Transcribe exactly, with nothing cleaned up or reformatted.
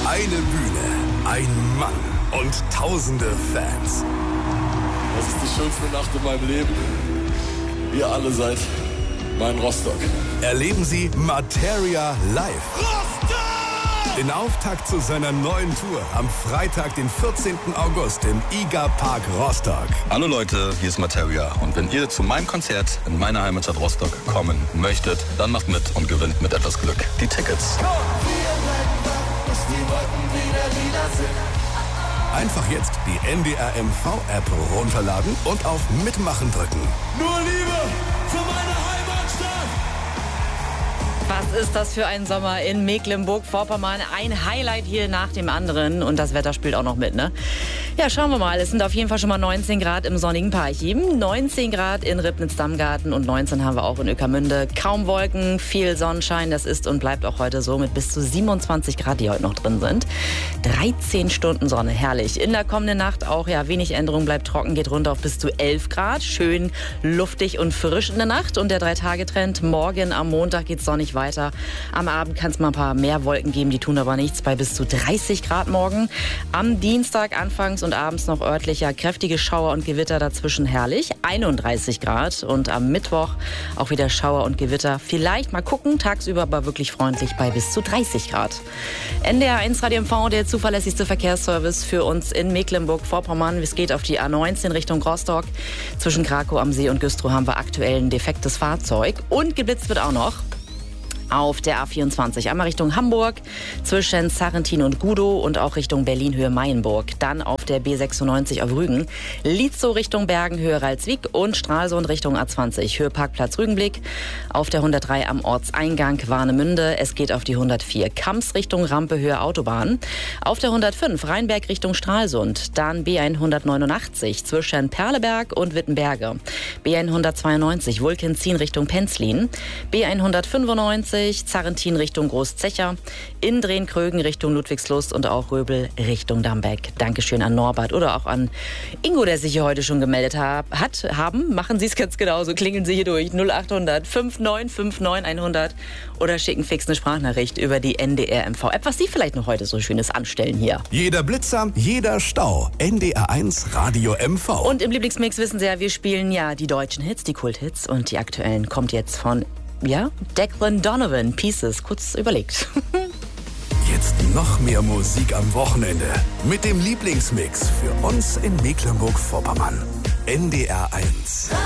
Eine Bühne, ein Mann und tausende Fans. Das ist die schönste Nacht in meinem Leben. Ihr alle seid mein Rostock. Erleben Sie Materia live. Rostock! Den Auftakt zu seiner neuen Tour am Freitag, den vierzehnten August im I G A Park Rostock. Hallo Leute, hier ist Materia. Und wenn ihr zu meinem Konzert in meiner Heimatstadt Rostock kommen möchtet, dann macht mit und gewinnt mit etwas Glück die Tickets. Einfach jetzt die N D R M V-App runterladen und auf Mitmachen drücken. Nur Liebe für meine Heimatstadt! Was ist das für ein Sommer in Mecklenburg-Vorpommern? Ein Highlight hier nach dem anderen. Und das Wetter spielt auch noch mit, ne? Ja, schauen wir mal. Es sind auf jeden Fall schon mal neunzehn Grad im sonnigen Parchim, neunzehn Grad in Ribnitz-Dammgarten und neunzehn haben wir auch in Ueckermünde. Kaum Wolken, viel Sonnenschein. Das ist und bleibt auch heute so mit bis zu siebenundzwanzig Grad, die heute noch drin sind. dreizehn Stunden Sonne, herrlich. In der kommenden Nacht auch, ja, wenig Änderung, bleibt trocken, geht runter auf bis zu elf Grad. Schön luftig und frisch in der Nacht. Und der Drei-Tage-Trend, morgen am Montag geht's sonnig weiter. Am Abend kann es mal ein paar mehr Wolken geben, die tun aber nichts, bei bis zu dreißig Grad morgen. Am Dienstag anfangs und abends noch örtlicher kräftige Schauer und Gewitter, dazwischen herrlich, einunddreißig Grad. Und am Mittwoch auch wieder Schauer und Gewitter. Vielleicht mal gucken, tagsüber aber wirklich freundlich bei bis zu dreißig Grad. N D R eins Radio M V, der zuverlässigste Verkehrsservice für uns in Mecklenburg-Vorpommern. Es geht auf die A neunzehn Richtung Rostock. Zwischen Krakow am See und Güstrow haben wir aktuell ein defektes Fahrzeug. Und geblitzt wird auch noch auf der A vierundzwanzig, einmal Richtung Hamburg, zwischen Sarrentin und Gudow und auch Richtung Berlin-Höhe-Mayenburg. Dann auf der B sechsundneunzig auf Rügen, Lietzow Richtung Bergen, Höhe Ralswiek und Stralsund Richtung A zwanzig, Höhe Parkplatz Rügenblick. Auf der hundertdrei am Ortseingang Warnemünde. Es geht auf die hundertvier, Kamps Richtung Rampe, Höhe Autobahn. Auf der hundertfünf, Rheinberg Richtung Stralsund. Dann B hundertneunundachtzig zwischen Perleberg und Wittenberge. B hundertzweiundneunzig, Wulkenzin Richtung Penzlin. B hundertfünfundneunzig, Zarrentin Richtung Großzecher, Indren-Krögen Richtung Ludwigslust und auch Röbel Richtung Dambeck. Dankeschön an Norbert oder auch an Ingo, der sich hier heute schon gemeldet hat. Haben, machen Sie es ganz genauso. Klingeln Sie hier durch null achthundert neunundfünfzig neunundfünfzig hundert oder schicken fix eine Sprachnachricht über die N D R M V-App, was Sie vielleicht noch heute so Schönes anstellen hier. Jeder Blitzer, jeder Stau. N D R eins Radio M V. Und im Lieblingsmix wissen Sie ja, wir spielen ja die deutschen Hits, die Kulthits, und die aktuellen kommt jetzt von Ja, Declan Donovan, Pieces, kurz überlegt. Jetzt noch mehr Musik am Wochenende mit dem Lieblingsmix für uns in Mecklenburg-Vorpommern. N D R eins.